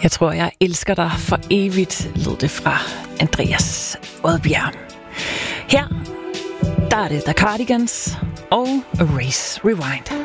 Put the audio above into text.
Jeg tror, jeg elsker dig for evigt, lød det fra Andreas Odbjerg. Her, der er det The Cardigans og Erase Rewind.